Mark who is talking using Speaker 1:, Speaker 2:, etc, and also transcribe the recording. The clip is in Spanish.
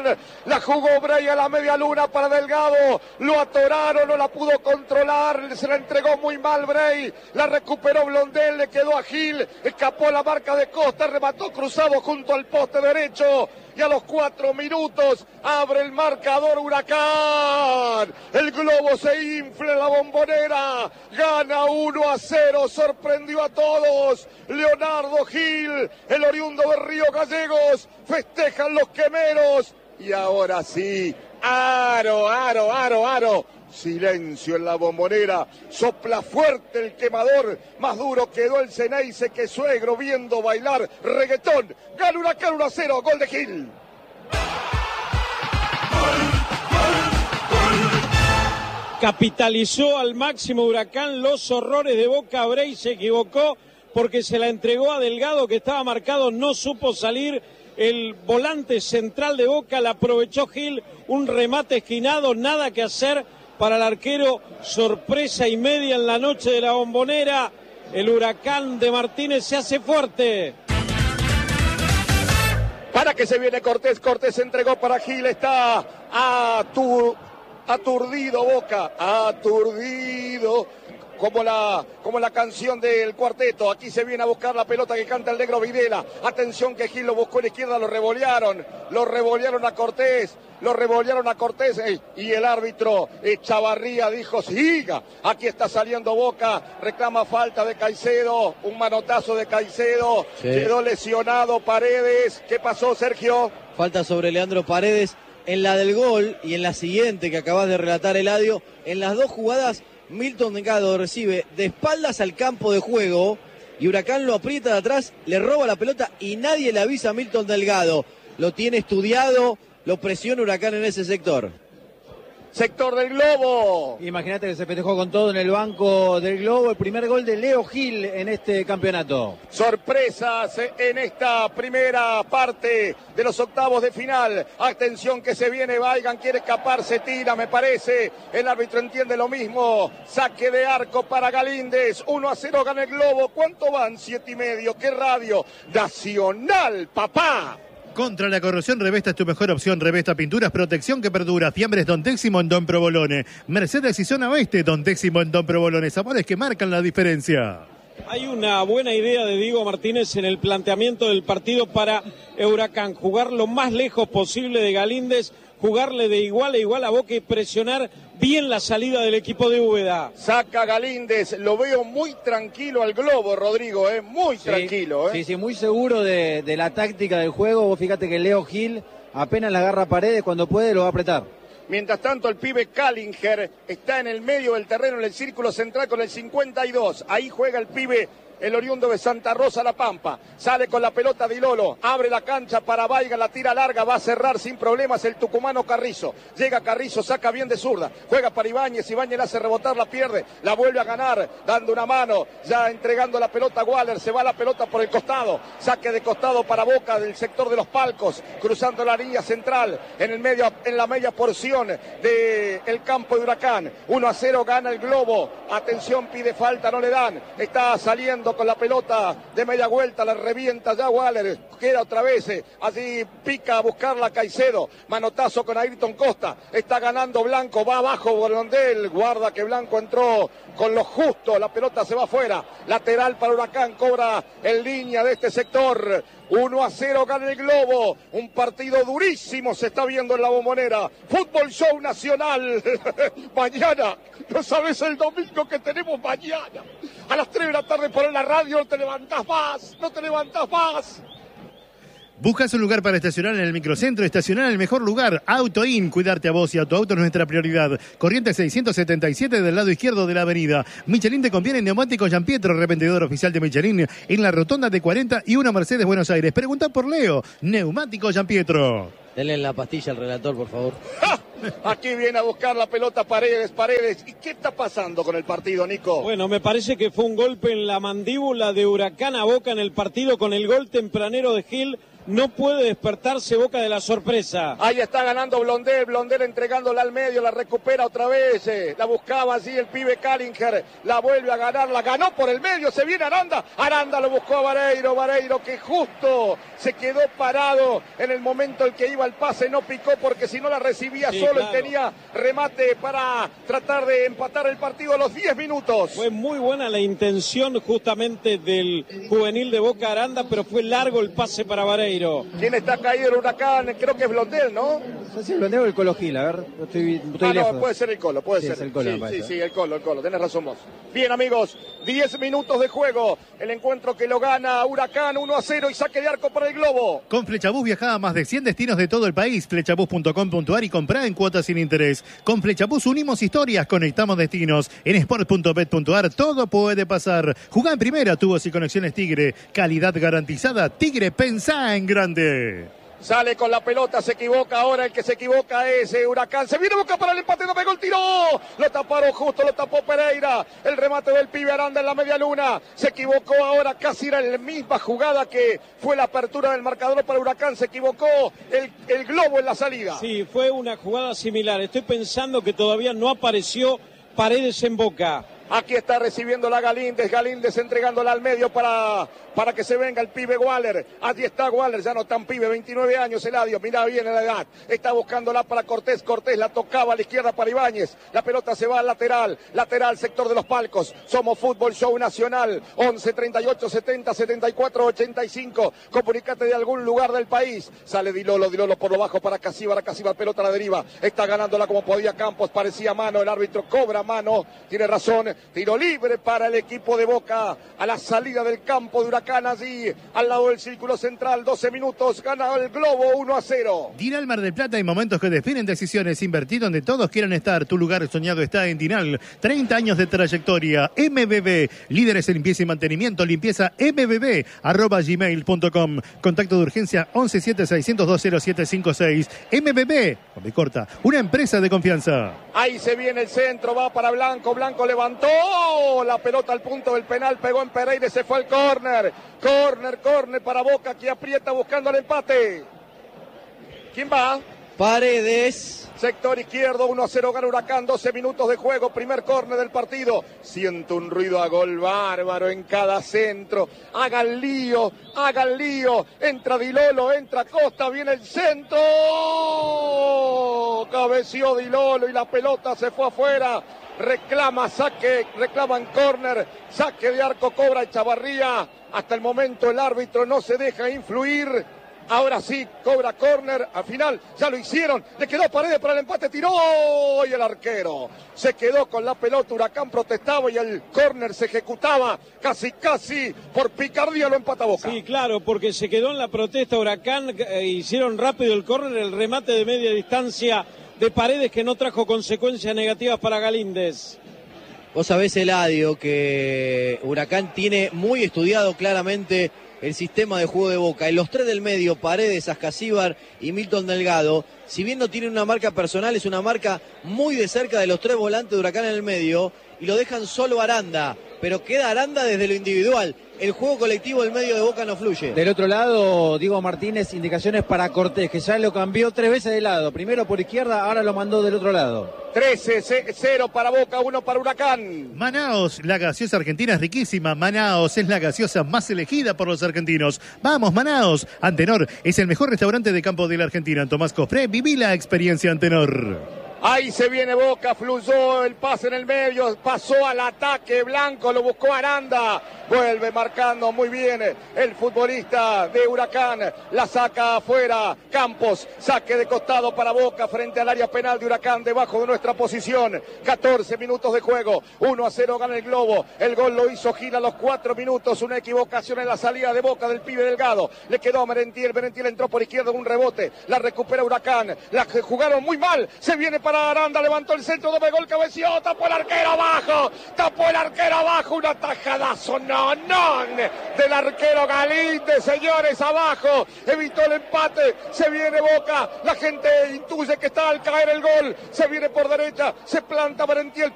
Speaker 1: Huracán. La jugó Bray a la media luna para Delgado. Lo atoraron, no la pudo controlar. Se la entregó muy mal Bray. La recuperó Blondel, le quedó a Gil. Escapó la marca de Costa, remató cruzado junto al poste derecho. Y a los 4 minutos abre el marcador Huracán. El globo se infla en la Bombonera. Gana 1-0. Sorprendió a todos. Leonardo Gil, el oriundo de Río Gallegos. Festejan los quemeros. Y ahora sí, aro. Silencio en la Bombonera, sopla fuerte el quemador, más duro quedó el Ceneice que Suegro viendo bailar reggaetón. Gana Huracán 1-0, gol de Gil.
Speaker 2: Capitalizó al máximo Huracán los horrores de Boca. Bray se equivocó porque se la entregó a Delgado, que estaba marcado, no supo salir. El volante central de Boca la aprovechó Gil, un remate esquinado, nada que hacer para el arquero. Sorpresa y media en la noche de la Bombonera. El Huracán de Martínez se hace fuerte.
Speaker 1: Para que se viene Cortés, Cortés entregó para Gil, está aturdido Boca, aturdido. Como la canción del cuarteto. Aquí se viene a buscar la pelota que canta el negro Videla. Atención que Gil lo buscó en la izquierda, lo revolearon a Cortés, y el árbitro Chavarría dijo siga. Aquí está saliendo Boca, reclama falta de Caicedo, un manotazo de Caicedo, sí. Quedó lesionado Paredes. ¿Qué pasó, Sergio?
Speaker 3: Falta sobre Leandro Paredes en la del gol y en la siguiente que acabas de relatar, Eladio. En las dos jugadas Milton Delgado recibe de espaldas al campo de juego y Huracán lo aprieta de atrás, le roba la pelota y nadie le avisa a Milton Delgado. Lo tiene estudiado, lo presiona Huracán en ese sector.
Speaker 1: Sector del Globo.
Speaker 4: Imagínate que se festejó con todo en el banco del Globo. El primer gol de Leo Gil en este campeonato.
Speaker 1: Sorpresas en esta primera parte de los octavos de final. Atención que se viene Weigand, quiere escapar, se tira, me parece. El árbitro entiende lo mismo. Saque de arco para Galíndez. 1-0 gana el Globo. ¿Cuánto van? 7,5. ¿Qué radio? Nacional, papá.
Speaker 5: Contra la corrosión, Revesta es tu mejor opción. Revesta Pinturas, protección que perdura. Fiambres Don Teximo en Don Provolone. Mercedes y Zona Oeste, Don Teximo en Don Provolone. Sabores que marcan la diferencia.
Speaker 2: Hay una buena idea de Diego Martínez en el planteamiento del partido para Huracán. Jugar lo más lejos posible de Galíndez, jugarle de igual a igual a Boca y presionar bien la salida del equipo de Úbeda.
Speaker 1: Saca Galíndez, lo veo muy tranquilo al Globo, Rodrigo, muy tranquilo.
Speaker 4: Sí, muy seguro de la táctica del juego. Vos fíjate que Leo Gil apenas la agarra a Paredes, cuando puede lo va a apretar.
Speaker 1: Mientras tanto el pibe Kallinger está en el medio del terreno, en el círculo central con el 52. Ahí juega el pibe, el oriundo de Santa Rosa La Pampa. Sale con la pelota Di Lolo, abre la cancha para Weigand, la tira larga, va a cerrar sin problemas el tucumano Carrizo. Llega Carrizo, saca bien de zurda, juega para Ibáñez, Ibáñez la hace rebotar, la pierde, la vuelve a ganar, dando una mano, ya entregando la pelota a Waller, se va la pelota por el costado, saque de costado para Boca del sector de los palcos, cruzando la línea central, en el medio, en la media porción del campo de Huracán. 1-0 gana el Globo, atención, pide falta, no le dan, está saliendo con la pelota de media vuelta, la revienta ya Waller, queda otra vez, allí pica a buscarla Caicedo, manotazo con Ayrton Costa, está ganando Blanco, va abajo Blondel, guarda que Blanco entró con lo justo, la pelota se va afuera, lateral para Huracán, cobra en línea de este sector. 1-0 gana el Globo, un partido durísimo se está viendo en la Bombonera. Fútbol Show Nacional, mañana, no sabes el domingo que tenemos mañana, a las 3 de la tarde por la radio, no te levantás más.
Speaker 5: ¿Buscas un lugar para estacionar en el microcentro? Estacionar en el mejor lugar. AutoIn. Cuidarte a vos y a tu auto es nuestra prioridad. Corrientes 677 del lado izquierdo de la avenida. Michelin te conviene Neumáticos Gianpietro, revendedor oficial de Michelin en la rotonda de 40 y 1 Mercedes Buenos Aires. Pregunta por Leo. Neumáticos Gianpietro.
Speaker 3: Denle la pastilla al relator, por favor.
Speaker 1: ¡Ja! Aquí viene a buscar la pelota Paredes. ¿Y qué está pasando con el partido, Nico?
Speaker 2: Bueno, me parece que fue un golpe en la mandíbula de Huracán a Boca en el partido con el gol tempranero de Gil. no puede despertarse Boca de la sorpresa.
Speaker 1: Ahí está ganando Blondel entregándola al medio, la recupera otra vez, la buscaba así el pibe Kallinger, la vuelve a ganar, la ganó por el medio, se viene Aranda lo buscó a Vareiro que justo se quedó parado en el momento en que iba el pase, no picó porque si no la recibía solo, claro. Y tenía remate para tratar de empatar el partido a los 10 minutos.
Speaker 2: Fue muy buena la intención justamente del juvenil de Boca, Aranda, pero fue largo el pase para Vareiro.
Speaker 1: ¿Quién está caído en Huracán? Creo que es Blondel, ¿no?
Speaker 4: No sé si Blondel o el Colo Gil, a ver, estoy lejos.
Speaker 1: No, puede ser el Colo, puede ser.
Speaker 4: El Colo,
Speaker 1: sí, el Colo, tenés razón vos. Bien, amigos, 10 minutos de juego, el encuentro que lo gana Huracán 1-0 y saque de arco para el Globo.
Speaker 5: Con Flechabús viaja a más de 100 destinos de todo el país. Flechabús.com.ar y comprá en cuotas sin interés. Con Flechabús unimos historias, conectamos destinos. En sport.bet.ar todo puede pasar. Jugá en primera, tubos y conexiones Tigre. Calidad garantizada. Tigre, pensá en grande.
Speaker 1: Sale con la pelota, se equivoca ahora, el que se equivoca es Huracán, se viene Boca para el empate, no pegó el tiro, lo taparon justo, lo tapó Pereira, el remate del pibe Aranda en la media luna, se equivocó ahora, casi era la misma jugada que fue la apertura del marcador para Huracán, se equivocó el Globo en la salida.
Speaker 2: Sí, fue una jugada similar, estoy pensando que todavía no apareció Paredes en Boca.
Speaker 1: Aquí está recibiendo la Galíndez entregándola al medio para que se venga el pibe Waller. Allí está Waller, ya no tan pibe, 29 años Eladio, mirá bien la edad. Está buscándola para Cortés la tocaba a la izquierda para Ibáñez. La pelota se va al lateral, sector de los palcos. Somos Fútbol Show Nacional, 11 38 70 74 85. Comunicate de algún lugar del país. Sale Dilolo por lo bajo para Casíbar, pelota a la deriva. Está ganándola como podía Campos, parecía mano, el árbitro cobra mano, tiene razón. Tiro libre para el equipo de Boca a la salida del campo de Huracán, allí al lado del círculo central, 12 minutos, gana el Globo 1-0.
Speaker 5: Dinal Mar del Plata, hay momentos que definen decisiones. Invertir donde todos quieran estar. Tu lugar soñado está en Dinal. 30 años de trayectoria. MBB, líderes en limpieza y mantenimiento. Limpieza MBB @gmail.com. Contacto de urgencia 1176020756. MBB, con B corta, una empresa de confianza.
Speaker 1: Ahí se viene el centro, va para Blanco levantó la pelota al punto del penal, pegó en Pereira y se fue al córner. Córner para Boca, que aprieta buscando el empate. ¿Quién va?
Speaker 3: Paredes.
Speaker 1: Sector izquierdo, 1-0 gana Huracán, 12 minutos de juego, primer córner del partido. Siento un ruido a gol bárbaro en cada centro. Hagan lío. Entra Dilolo, entra Costa, viene el centro. Cabeció Dilolo y la pelota se fue afuera. Reclaman córner, saque de arco, cobra Echavarría. Hasta el momento el árbitro no se deja influir. Ahora sí, cobra córner, al final ya lo hicieron, le quedó Paredes para el empate, tiró y el arquero se quedó con la pelota, Huracán protestaba y el córner se ejecutaba, casi por picardía lo empata Boca.
Speaker 2: Sí, claro, porque se quedó en la protesta Huracán, hicieron rápido el córner, el remate de media distancia de Paredes que no trajo consecuencias negativas para Galíndez.
Speaker 3: Vos sabés, Eladio, que Huracán tiene muy estudiado claramente el sistema de juego de Boca. En los tres del medio, Paredes, Ascasíbar y Milton Delgado, si bien no tienen una marca personal, es una marca muy de cerca de los tres volantes de Huracán en el medio, y lo dejan solo Aranda, pero queda Aranda desde lo individual. El juego colectivo del medio de Boca no fluye.
Speaker 4: Del otro lado, Diego Martínez, indicaciones para Cortés, que ya lo cambió 3 veces de lado. Primero por izquierda, ahora lo mandó del otro lado.
Speaker 1: 13-0 para Boca, 1 para Huracán.
Speaker 5: Manaos, la gaseosa argentina es riquísima. Manaos es la gaseosa más elegida por los argentinos. ¡Vamos, Manaos! Antenor es el mejor restaurante de campo de la Argentina. En Tomás Cofré, viví la experiencia Antenor.
Speaker 1: Ahí se viene Boca, fluyó el pase en el medio, pasó al ataque, Blanco lo buscó Aranda, vuelve marcando muy bien el futbolista de Huracán, la saca afuera, Campos, saque de costado para Boca frente al área penal de Huracán, debajo de nuestra posición, 14 minutos de juego, 1-0 gana el Globo, el gol lo hizo Gil a los 4 minutos, una equivocación en la salida de Boca del pibe Delgado, le quedó a Merentiel entró por izquierda en un rebote, la recupera Huracán, la jugaron muy mal, se viene para Aranda, levantó el centro, doble gol, cabeció, tapó el arquero abajo, una tajadazo, no, del arquero Galíndez, señores, abajo, evitó el empate, se viene Boca, la gente intuye que está al caer el gol, se viene por derecha, se planta Merentiel,